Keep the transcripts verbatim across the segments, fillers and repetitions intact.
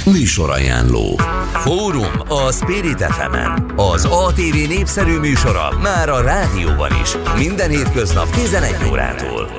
Műsorajánló. Fórum a Spirit ef emen. Az á té vé népszerű műsora már a rádióban is. Minden hétköznap tizenegy órától.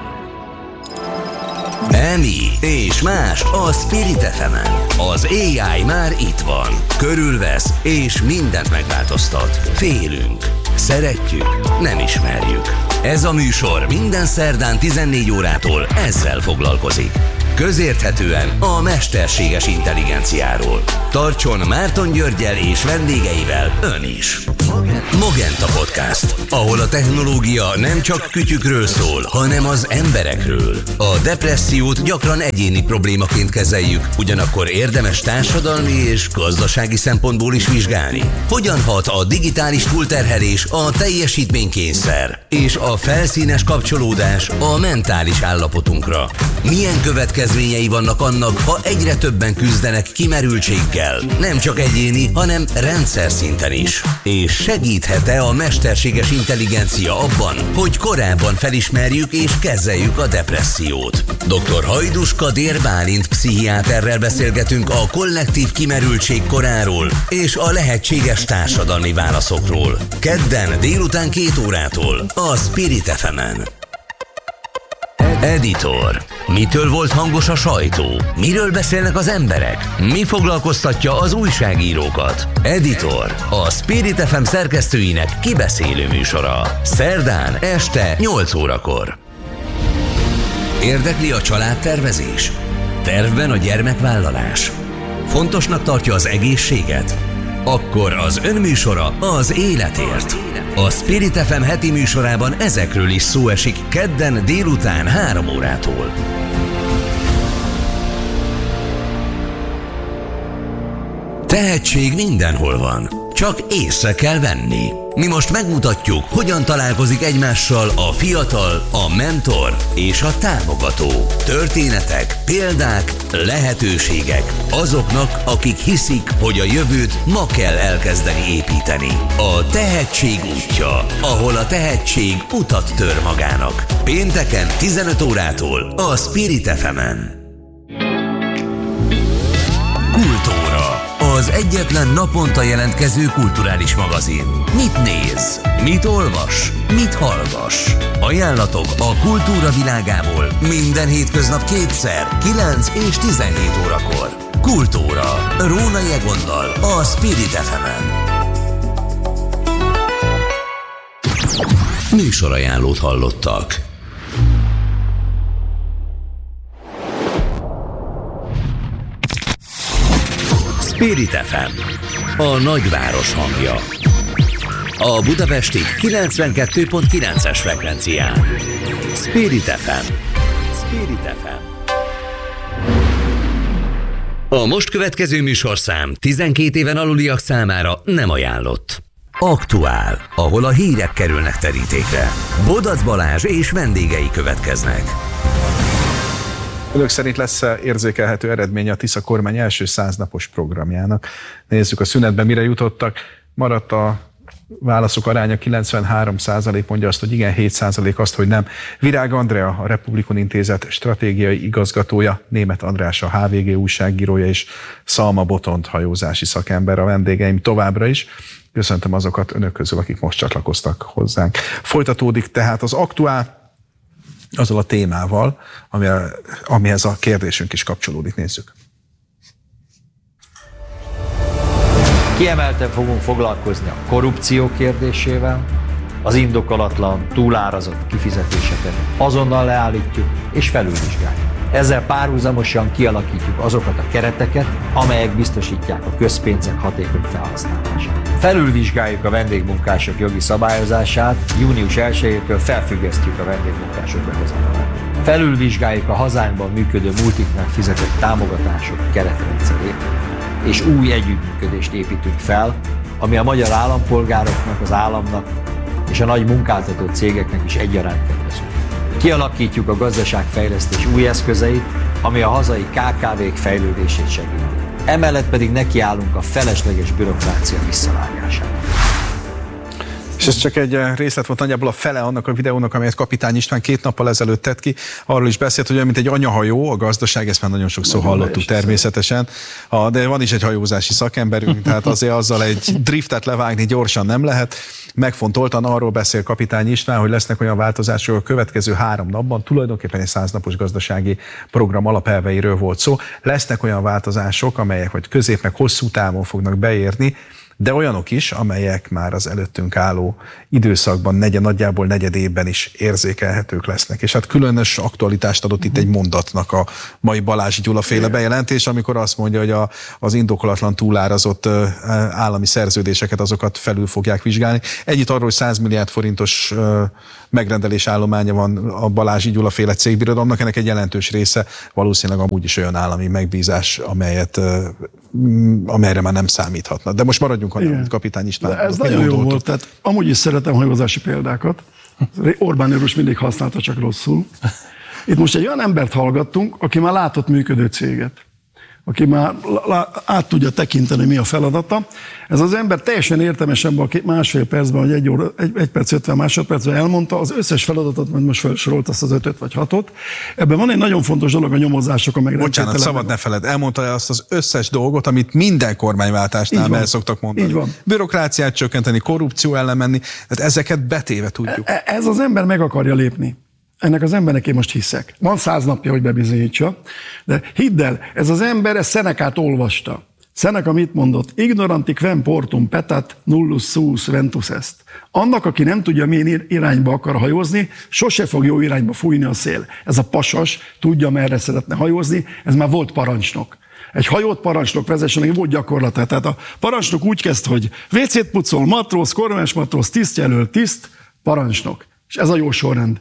Emi és más a Spirit ef emen. Az á i már itt van. Körülvesz és mindent megváltoztat. Félünk. Szeretjük, nem ismerjük. Ez a műsor minden szerdán tizennégy órától ezzel foglalkozik. Közérthetően a mesterséges intelligenciáról. Tartson Márton Györggyel és vendégeivel ön is. Mogenta Podcast, ahol a technológia nem csak kütyükről szól, hanem az emberekről. A depressziót gyakran egyéni problémaként kezeljük, ugyanakkor érdemes társadalmi és gazdasági szempontból is vizsgálni. Hogyan hat a digitális túlterhelés, a teljesítménykényszer és a felszínes kapcsolódás a mentális állapotunkra? Milyen következményei vannak annak, ha egyre többen küzdenek kimerültséggel, nem csak egyéni, hanem rendszer szinten is? És segíthet-e a mesterséges intelligencia abban, hogy korábban felismerjük és kezeljük a depressziót? doktor Hajdus Kadér Bálint pszichiáterrel beszélgetünk a kollektív kimerültség koráról és a lehetséges társadalmi válaszokról. Kedden délután két órától a Spirit ef emen. Editor. Mitől volt hangos a sajtó? Miről beszélnek az emberek? Mi foglalkoztatja az újságírókat? Editor. A Spirit ef em szerkesztőinek kibeszélő műsora. Szerdán este nyolc órakor. Érdekli a családtervezés? Tervben a gyermekvállalás? Fontosnak tartja az egészséget? Akkor az önműsora az életért. A Spirit ef em heti műsorában ezekről is szó esik kedden délután három órától. Tehetség mindenhol van, csak észre kell venni. Mi most megmutatjuk, hogyan találkozik egymással a fiatal, a mentor és a támogató. Történetek, példák, lehetőségek azoknak, akik hiszik, hogy a jövőt ma kell elkezdeni építeni. A tehetség útja, ahol a tehetség utat tör magának. Pénteken tizenöt órától a Spirit ef emen. Kultúra. Az egyetlen naponta jelentkező kulturális magazin. Mit néz? Mit olvas? Mit hallgass? Ajánlatok a kultúra világából minden hétköznap kétszer, kilenc és tizenhét órakor. Kultúra. Rónai Egonnal a Spirit ef emen. Műsorajánlót hallottak. Spirit ef em, a nagyváros hangja. A budapesti kilencvenkettő pont kilences frekvencián. Spirit ef em. Spirit ef em. A most következő műsorszám tizenkét éven aluliak számára nem ajánlott. Aktuál, ahol a hírek kerülnek terítékre. Bodac Balázs és vendégei következnek. Önök szerint lesz érzékelhető eredménye a Tisza kormány első száznapos programjának? Nézzük a szünetben, mire jutottak. Maradt a válaszok aránya kilencvenhárom százalék, mondja azt, hogy igen, hét százalék azt, hogy nem. Virág Andrea, a Republikon Intézet stratégiai igazgatója, Németh András, a há vé gé újságírója, és Szalma Botont, hajózási szakember a vendégeim továbbra is. Köszöntöm azokat önök közül, akik most csatlakoztak hozzánk. Folytatódik tehát az Aktuál, azzal a témával, amihez a kérdésünk is kapcsolódik. Nézzük. Kiemelten fogunk foglalkozni a korrupció kérdésével, az indokolatlan, túlárazott kifizetéseket azonnal leállítjuk és felülvizsgáljuk. Ezzel párhuzamosan kialakítjuk azokat a kereteket, amelyek biztosítják a közpénzek hatékony felhasználását. Felülvizsgáljuk a vendégmunkások jogi szabályozását, június elsejétől felfüggesztjük a vendégmunkások behozatalát. Felülvizsgáljuk a hazánkban működő multiknak fizetett támogatások keretrendszerét, és új együttműködést építünk fel, ami a magyar állampolgároknak, az államnak és a nagy munkáltató cégeknek is egyaránt kedvező. Kialakítjuk a gazdaságfejlesztés új eszközeit, ami a hazai ká ká vék fejlődését segíti. Emellett pedig nekiállunk a felesleges bürokrácia visszavágásának. És ez csak egy részlet volt, nagyjából a fele annak a videónak, amelyet Kapitány István két nappal ezelőtt tett ki. Arról is beszélt, hogy olyan, mint egy anyahajó, a gazdaság, ezt már nagyon sokszor nagyon hallottuk természetesen. A, de van is egy hajózási szakemberünk, tehát azért azzal egy driftet levágni gyorsan nem lehet. Megfontoltan arról beszél Kapitány István, hogy lesznek olyan változások a következő három napban, tulajdonképpen egy száznapos gazdasági program alapelveiről volt szó. Lesznek olyan változások, amelyek vagy közép meg hosszú távon fognak beérni, de olyanok is, amelyek már az előttünk álló időszakban, negyed, nagyjából negyed évben is érzékelhetők lesznek. És hát különös aktualitást adott itt egy mondatnak a mai Balázs Gyula féle bejelentés, amikor azt mondja, hogy a, az indokolatlan túlárazott állami szerződéseket, azokat felül fogják vizsgálni. Együtt arról, hogy száz milliárd forintos megrendelés állománya van a Balázs Gyula féle cégbirodalomnak, ennek egy jelentős része valószínűleg amúgy is olyan állami megbízás, amelyet, amelyre már nem számíthatna. De most maradjunk annál, amit Kapitány István. Ez nagyon jó volt, tehát amúgy is szeretem hajózási példákat. Orbán Őrös mindig használta, csak rosszul. Itt most egy olyan embert hallgattunk, aki már látott működő céget, aki már át tudja tekinteni, mi a feladata. Ez az ember teljesen értelmesen a másfél percben, vagy egy, óra, egy, egy perc, ötven másodpercben elmondta az összes feladatot, mert most felsorolt azt az ötöt vagy hatot. Ebben van egy nagyon fontos dolog, a nyomozások, a megrendelések. Bocsánat, szabad ne feled, elmondta azt az összes dolgot, amit minden kormányváltásnál el szoktak mondani. Így van. Bürokráciát csökkenteni, korrupció ellen menni, tehát ezeket betéve tudjuk. Ez az ember meg akarja lépni. Ennek az embernek én most hiszek. Van száz napja, hogy bebizonyítsa, de hidd el, ez az ember ezt Senecát olvasta. Seneca mit mondott? Ignoranti quem portum petat, nullus suus ventus est. Annak, aki nem tudja, milyen irányba akar hajózni, sose fog jó irányba fújni a szél. Ez a pasas tudja, merre szeretne hajózni, ez már volt parancsnok. Egy hajót parancsnok vezessen, volt gyakorlata. Tehát a parancsnok úgy kezd, hogy vécét pucol, matróz, kormányos matróz, tisztjelölt, tiszt, parancsnok. És ez a jó sorrend.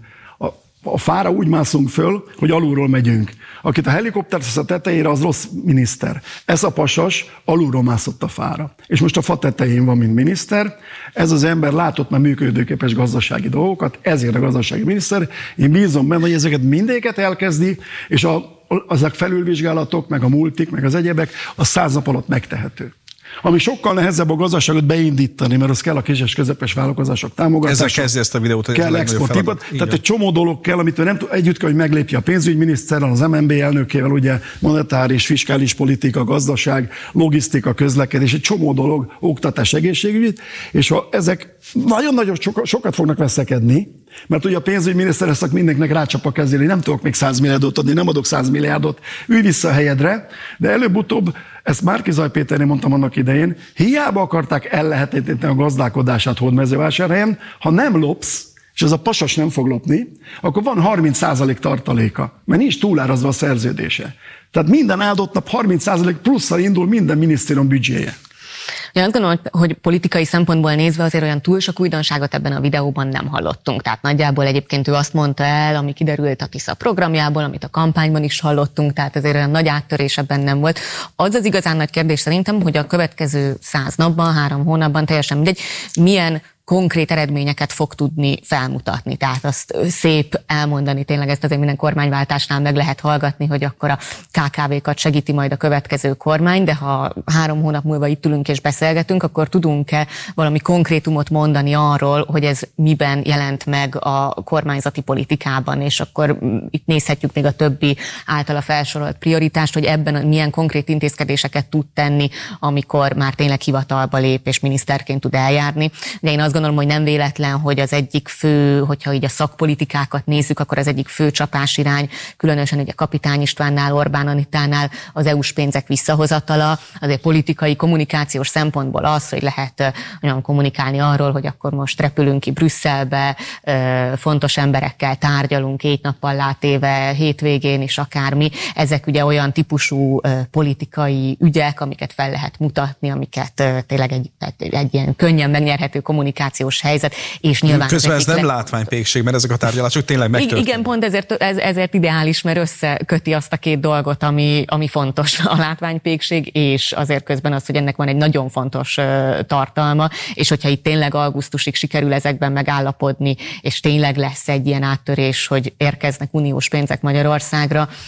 A fára úgy mászunk föl, hogy alulról megyünk. Akit a helikopter tesz a tetejére, az rossz miniszter. Ez a pasas alulról mászott a fára. És most a fa tetején van, mint miniszter. Ez az ember látott már működőképes gazdasági dolgokat, ezért a gazdasági miniszter. Én bízom benne, hogy ezeket mindéket elkezdi, és a, azok felülvizsgálatok, meg a multik, meg az egyebek, a száz nap alatt megtehető. Ami sokkal nehezebb a gazdaságot beindítani, mert az kell a kis és közepes vállalkozások támogatása. Ezzel kezdi ezt a videót, hogy kell exportipot. Tehát egy csomó dolog kell, amit nem tud, együtt kell, hogy meglépje a pénzügyminiszterrel, az em en bé elnökével, ugye monetáris, fiskális politika, gazdaság, logisztika, közlekedés, egy csomó dolog, oktatás, egészségügy, és ha ezek nagyon-nagyon sokat, sokat fognak veszekedni, mert ugye a pénzügyminiszter ezt mindenkinek rácsap a kezére, nem tudok még száz milliárdot adni, nem adok száz milliárdot, ülj vissza a helyedre, de előbb-utóbb, ezt Márki-Zay Péternél mondtam annak idején, hiába akarták ellehetetleníteni a gazdálkodását Hódmezővásárhelyen, ha nem lopsz, és ez a pasas nem fog lopni, akkor van harminc százalék tartaléka, mert nincs túlárazva a szerződése. Tehát minden áldott nap harminc százalék plusszal indul minden minisztérium büdzséje. Én azt gondolom, hogy politikai szempontból nézve azért olyan túl sok újdonságot ebben a videóban nem hallottunk. Tehát nagyjából egyébként ő azt mondta el, ami kiderült a Tisza programjából, amit a kampányban is hallottunk, tehát azért olyan nagy áttörés ebben nem volt. Az az igazán nagy kérdés szerintem, hogy a következő száz napban, három hónapban, teljesen mindegy, milyen konkrét eredményeket fog tudni felmutatni. Tehát azt szép elmondani, tényleg ezt azért minden kormányváltásnál meg lehet hallgatni, hogy akkor a ká ká vékat segíti majd a következő kormány, de ha három hónap múlva itt ülünk és beszélgetünk, akkor tudunk-e valami konkrétumot mondani arról, hogy ez miben jelent meg a kormányzati politikában, és akkor itt nézhetjük még a többi általa felsorolt prioritást, hogy ebben milyen konkrét intézkedéseket tud tenni, amikor már tényleg hivatalba lép és miniszterként tud eljárni. De én azt gondolom, hogy nem véletlen, hogy az egyik fő, hogyha így a szakpolitikákat nézzük, akkor az egyik fő csapásirány, különösen ugye Kapitány Istvánnál, Orbán Anitánál az é u-s pénzek visszahozatala, azért politikai, kommunikációs szempontból az, hogy lehet olyan kommunikálni arról, hogy akkor most repülünk ki Brüsszelbe, fontos emberekkel tárgyalunk két nappal látéve, hétvégén is akármi. Ezek ugye olyan típusú politikai ügyek, amiket fel lehet mutatni, amiket tényleg egy, egy ilyen könnyen megnyerhető kommunikációs helyzet, és nyilván... Közben ez nem le... látványpékség, mert ezek a tárgyalások tényleg megtörténnek. Igen, pont ezért, ez, ezért ideális, mert összeköti azt a két dolgot, ami, ami fontos, a látványpékség, és azért közben az, hogy ennek van egy nagyon fontos uh, tartalma, és hogyha itt tényleg augusztusig sikerül ezekben megállapodni, és tényleg lesz egy ilyen áttörés, hogy érkeznek uniós pénzek Magyarországra,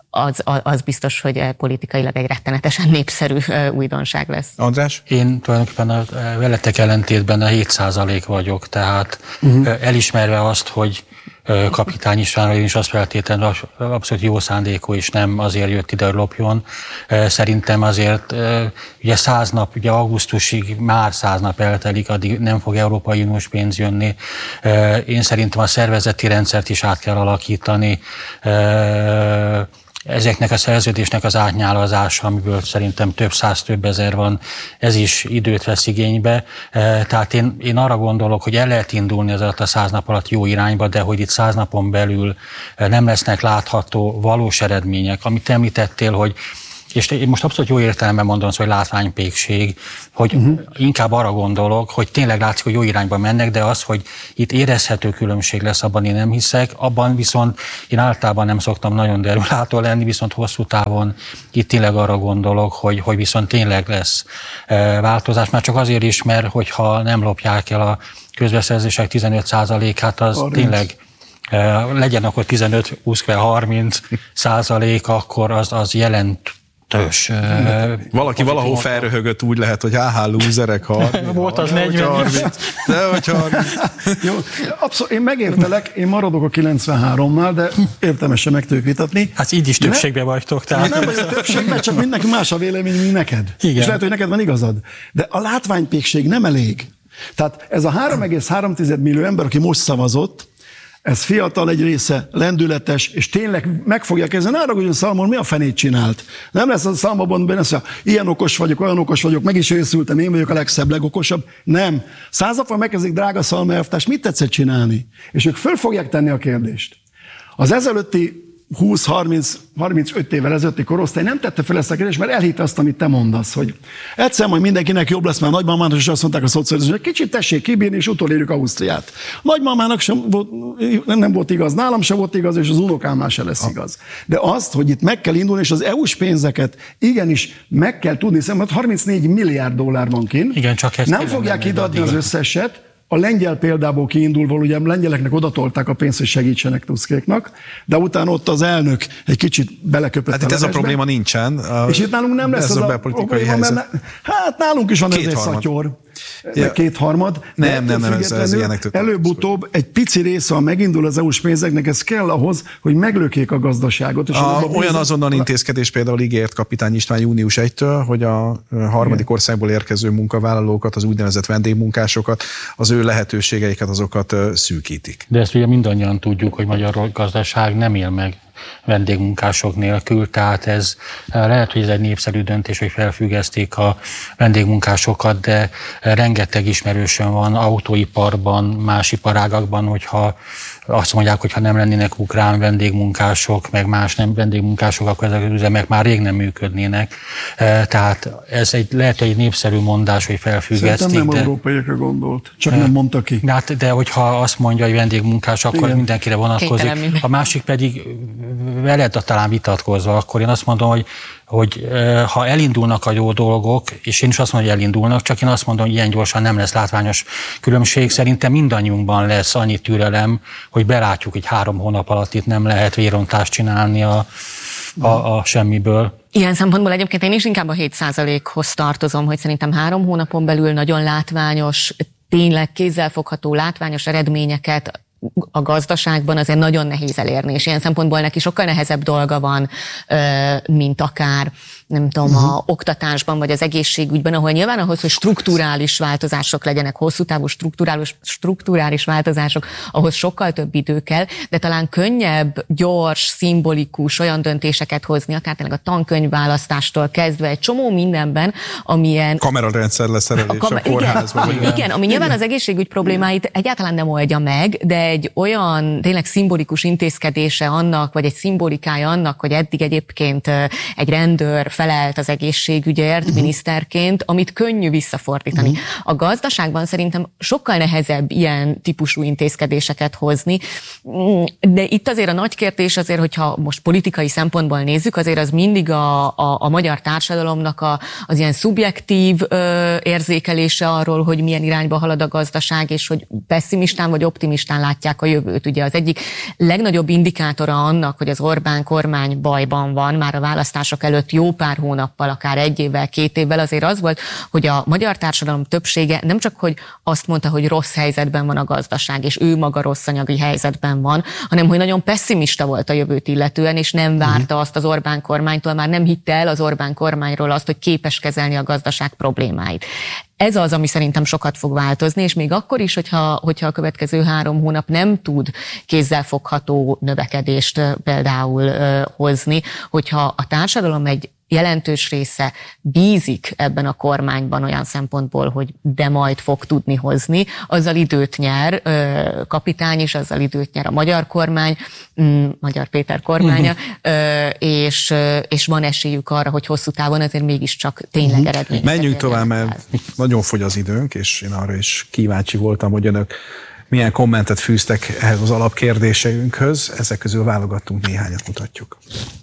az, az biztos, hogy politikailag egy rettenetesen népszerű újdonság lesz. András? Én tulajdonképpen a veletek ellentétben a hét százalék vagyok, tehát uh-huh. elismerve azt, hogy Kapitány Istvánról én is azt feltétlenül abszolút jó szándékú, és nem azért jött ide, hogy lopjon. Szerintem azért ugye száz nap, ugye augusztusig már száz nap eltelik, addig nem fog Európai Uniós pénz jönni. Én szerintem a szervezeti rendszert is át kell alakítani. Ezeknek a szerződésnek az átnyálazása, amiből szerintem több száz, több ezer van, ez is időt vesz igénybe. Tehát én, én arra gondolok, hogy el lehet indulni ez alatt a száz nap alatt jó irányba, de hogy itt száz napon belül nem lesznek látható valós eredmények. Amit említettél, hogy és én most abszolút jó értelemben mondom, hogy látványpékség, hogy uh-huh. inkább arra gondolok, hogy tényleg látszik, hogy jó irányba mennek, de az, hogy itt érezhető különbség lesz, abban én nem hiszek, abban viszont én általában nem szoktam nagyon derülátó lenni, viszont hosszú távon itt tényleg arra gondolok, hogy, hogy viszont tényleg lesz e, változás, már csak azért is, mert hogyha nem lopják el a közbeszerzések tizenöt százalékát, az harminc tényleg e, legyen akkor tizenöt, húsz, harminc százalék, akkor az, az jelent Tös. Valaki valahol felröhögött, úgy lehet, hogy áhá, lúzerek, harminc. Volt az negyven. De hogy harminc. Jó, abszolút, én megértelek, én maradok a kilencvenháromnál, de érdemes sem megtőkítatni. Hát így is többségben vagytok. Tehát. Nem vagy a többségben, csak mindenki más a vélemény, mint neked. Igen. És lehet, hogy neked van igazad. De a látványpékség nem elég. Tehát ez a három egész három millió ember, aki most szavazott, ez fiatal egy része, lendületes, és tényleg meg fogja kezdeni. Arra, hogy a Szalmon mi a fenét csinált. Nem lesz a Szalmon benne, hogy ilyen okos vagyok, olyan okos vagyok, meg is őszültem, én vagyok a legszebb, legokosabb. Nem. Száz napon megkezdik, drága Szalma elvtárs, mit tetszett csinálni? És ők föl fogják tenni a kérdést. Az ezelőtti húsz, harminc, harmincöt évvel ezelőtti korosztály nem tette fel ezt a kérdést, mert elhitte azt, amit te mondasz, hogy egyszer majd mindenkinek jobb lesz, mert nagymamának is azt mondták a szocializmus, hogy kicsit tessék kibírni, és utolérjük Ausztriát. Nagymamának sem volt, nem volt igaz, nálam sem volt igaz, és az unokámmal se lesz igaz. De azt, hogy itt meg kell indulni, és az é u-s pénzeket igenis meg kell tudni, hiszen harmincnégy milliárd dollár van kint. Igen, csak ezt nem fogják ideadni az összeset. A lengyel példából kiindulva, ugye a lengyeleknek odatolták a pénzt, hogy segítsenek Tuszkéknak, de utána ott az elnök egy kicsit beleköpött hát a itt ez a probléma nincsen. A, és itt nálunk nem lesz ez az a, a belpolitikai helyzet. Ne, hát nálunk is van ez egy szatyor, ja. kétharmad. Nem, nem, nem, ez, ez ilyenek tök. Előbb-utóbb egy pici része, ha megindul az é u-s pénzeknek, ez kell ahhoz, hogy meglökjék a gazdaságot. És a, olyan azonnal intézkedés például ígért Kapitány István június elsejétől, hogy a harmadik igen. országból érkező munkavállalókat, az úgynevezett vendégmunkásokat, az ő lehetőségeiket, azokat szűkítik. De ezt ugye mindannyian tudjuk, hogy magyar gazdaság nem él meg vendégmunkások nélkül, tehát ez lehet, hogy ez egy népszerű döntés, hogy felfüggeszték a vendégmunkásokat, de rengeteg ismerősön van autóiparban, más iparágakban, hogyha azt mondják, hogy ha nem lennének ukrán vendégmunkások, meg más nem vendégmunkások, akkor ezek az üzemek már rég nem működnének. Tehát ez egy, lehet, hogy egy népszerű mondás, hogy felfüggesztik. Szerintem nem de... európaiakra gondolt, csak nem mondta ki. De, hát, de hogyha azt mondja, hogy vendégmunkás, akkor igen. mindenkire vonatkozik. A másik pedig veled a talán vitatkozva, akkor én azt mondom, hogy hogy ha elindulnak a jó dolgok, és én is azt mondom, hogy elindulnak, csak én azt mondom, hogy ilyen gyorsan nem lesz látványos különbség. Szerintem mindannyiunkban lesz annyi türelem, hogy belátjuk, hogy három hónap alatt itt nem lehet vérontást csinálni a, a, a semmiből. Ilyen szempontból egyébként én is inkább a hét százalékhoz tartozom, hogy szerintem három hónapon belül nagyon látványos, tényleg kézzelfogható látványos eredményeket a gazdaságban azért nagyon nehéz elérni, és ilyen szempontból neki sokkal nehezebb dolga van, mint akár nem tudom, uh-huh. a oktatásban, vagy az egészségügyben, ahol nyilván ahhoz, hogy strukturális változások legyenek, hosszú távú strukturális, strukturális változások, ahhoz sokkal több idő kell, de talán könnyebb, gyors, szimbolikus olyan döntéseket hozni, akár tényleg a tankönyvválasztástól kezdve egy csomó mindenben, amilyen... Kamerarendszer leszerelés a, kamer... a kórházban. Igen, igen, ami nyilván az egészségügy problémáit egyáltalán nem oldja meg, de egy olyan tényleg szimbolikus intézkedése annak, vagy egy szimbolikája annak, hogy eddig egyébként egy rendőr felelt az egészségügyért uh-huh. miniszterként, amit könnyű visszafordítani. Uh-huh. A gazdaságban szerintem sokkal nehezebb ilyen típusú intézkedéseket hozni, de itt azért a nagy kérdés azért, hogyha most politikai szempontból nézzük, azért az mindig a, a, a magyar társadalomnak a, az ilyen szubjektív ö, érzékelése arról, hogy milyen irányba halad a gazdaság, és hogy pessimistán vagy optimistán látja látják a jövőt. Ugye az egyik legnagyobb indikátora annak, hogy az Orbán kormány bajban van, már a választások előtt jó pár hónappal, akár egy évvel, két évvel azért az volt, hogy a magyar társadalom többsége nem csak, hogy azt mondta, hogy rossz helyzetben van a gazdaság, és ő maga rossz anyagi helyzetben van, hanem hogy nagyon pessimista volt a jövőt illetően, és nem várta azt az Orbán kormánytól, már nem hitte el az Orbán kormányról azt, hogy képes kezelni a gazdaság problémáit. Ez az, ami szerintem sokat fog változni, és még akkor is, hogyha, hogyha a következő három hónap nem tud kézzelfogható növekedést például uh, hozni, hogyha a társadalom egy jelentős része bízik ebben a kormányban olyan szempontból, hogy de majd fog tudni hozni, azzal időt nyer uh, kapitány is, azzal időt nyer a magyar kormány, um, Magyar Péter kormánya, uh, és, uh, és van esélyük arra, hogy hosszú távon azért mégiscsak tényleg eredmény. Menjünk tovább, mert nagyon fogy az időnk, és én arra is kíváncsi voltam, hogy önök milyen kommentet fűztek ehhez az alapkérdéseiünkhöz. Ezek közül válogattunk néhányat, mutatjuk.